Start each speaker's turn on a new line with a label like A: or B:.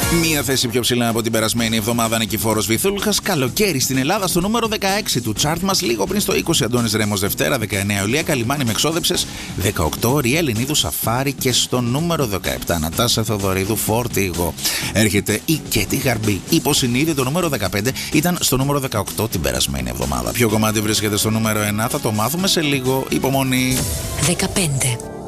A: Μία θέση πιο ψηλά από την περασμένη εβδομάδα, Νικηφόρος Βυθούλχας. Καλοκαίρι στην Ελλάδα στο νούμερο 16 του chart μας. Λίγο πριν στο 20, Αντώνης Ρέμος Δευτέρα. 19, Ολία Καλιμάνη με εξόδεψες. 18, Ριέλ Ινίδου Σαφάρι. Και στο νούμερο 17, Νατάσα Θοδωρίδου Φορτίγο. Έρχεται η Κέτι Γαρμπή. Υποσυνείδη, το νούμερο 15 ήταν στο νούμερο 18 την περασμένη εβδομάδα. Ποιο κομμάτι βρίσκεται στο νούμερο 1, θα το μάθουμε σε λίγο. Υπομονή.
B: 15.